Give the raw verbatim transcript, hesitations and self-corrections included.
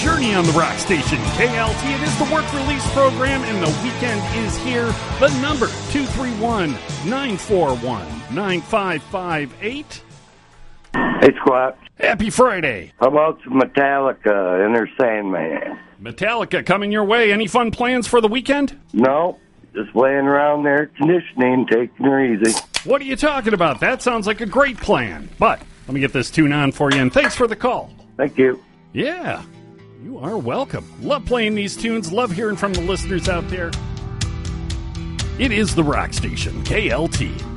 Journey on the Rock Station, K L T. It is the work release program, and the weekend is here. The number, two three one, nine four one, nine five five eight. Hey, Squat. Happy Friday. How about some Metallica and their Sandman? Metallica coming your way. Any fun plans for the weekend? No, just laying around there, conditioning, taking her easy. What are you talking about? That sounds like a great plan. But let me get this tune on for you, and thanks for the call. Thank you. Yeah, you are welcome. Love playing these tunes. Love hearing from the listeners out there. It is the Rock Station, K L T.